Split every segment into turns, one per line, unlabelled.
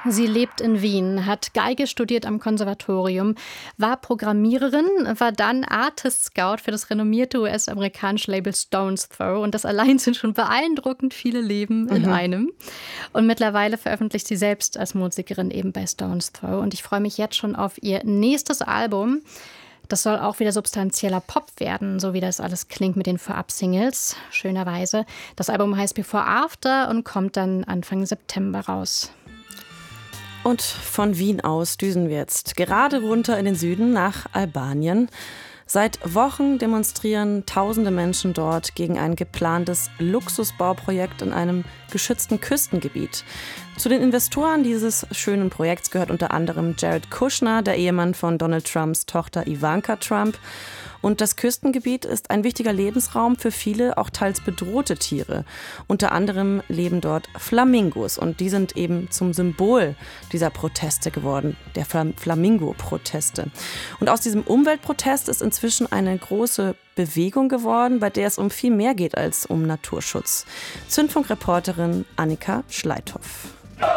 Sie lebt in Wien, hat Geige studiert am Konservatorium, war Programmiererin, war dann Artist Scout für das renommierte US-amerikanische Label Stones Throw. Und das allein sind schon beeindruckend viele Leben in einem. Und mittlerweile veröffentlicht sie selbst als Musikerin eben bei Stones Throw. Und ich freue mich jetzt schon auf ihr nächstes Album. Das soll auch wieder substanzieller Pop werden, so wie das alles klingt mit den Vorab-Singles, schönerweise. Das Album heißt Before After und kommt dann Anfang September raus.
Und von Wien aus düsen wir jetzt gerade runter in den Süden nach Albanien. Seit Wochen demonstrieren tausende Menschen dort gegen ein geplantes Luxusbauprojekt in einem geschützten Küstengebiet. Zu den Investoren dieses schönen Projekts gehört unter anderem Jared Kushner, der Ehemann von Donald Trumps Tochter Ivanka Trump. Und das Küstengebiet ist ein wichtiger Lebensraum für viele, auch teils bedrohte Tiere. Unter anderem leben dort Flamingos und die sind eben zum Symbol dieser Proteste geworden, der Flamingo-Proteste. Und aus diesem Umweltprotest ist inzwischen eine große Bewegung geworden, bei der es um viel mehr geht als um Naturschutz. Zündfunk-Reporterin Annika Schleithoff.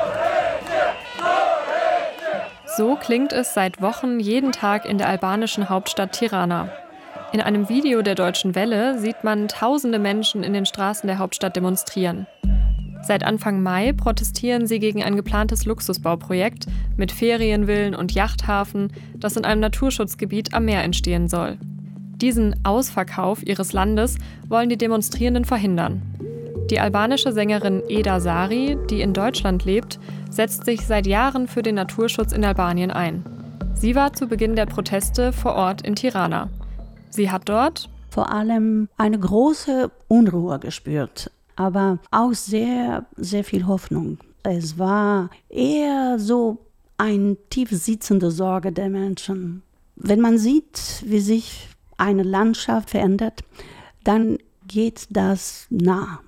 So klingt es seit Wochen jeden Tag in der albanischen Hauptstadt Tirana. In einem Video der Deutschen Welle sieht man tausende Menschen in den Straßen der Hauptstadt demonstrieren. Seit Anfang Mai protestieren sie gegen ein geplantes Luxusbauprojekt mit Ferienvillen und Yachthafen, das in einem Naturschutzgebiet am Meer entstehen soll. Diesen Ausverkauf ihres Landes wollen die Demonstrierenden verhindern. Die albanische Sängerin Eda Sari, die in Deutschland lebt, setzt sich seit Jahren für den Naturschutz in Albanien ein. Sie war zu Beginn der Proteste vor Ort in Tirana. Sie hat dort
vor allem eine große Unruhe gespürt, aber auch sehr, sehr viel Hoffnung. Es war eher so eine tief sitzende Sorge der Menschen. Wenn man sieht, wie sich eine Landschaft verändert, dann geht das nah.